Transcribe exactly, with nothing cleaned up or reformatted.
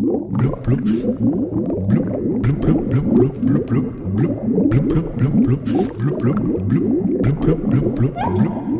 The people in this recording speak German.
Blub, blub. Blub, blub, blub, blub, blub, blub, blub, blub, blub, blub, blub, blub, blub, blub, blub, blub, blub, blub, blub.